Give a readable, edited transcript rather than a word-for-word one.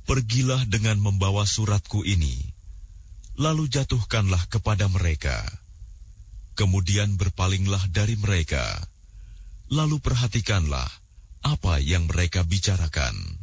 Pergilah dengan membawa suratku ini, lalu jatuhkanlah kepada mereka. Kemudian berpalinglah dari mereka, lalu perhatikanlah apa yang mereka bicarakan.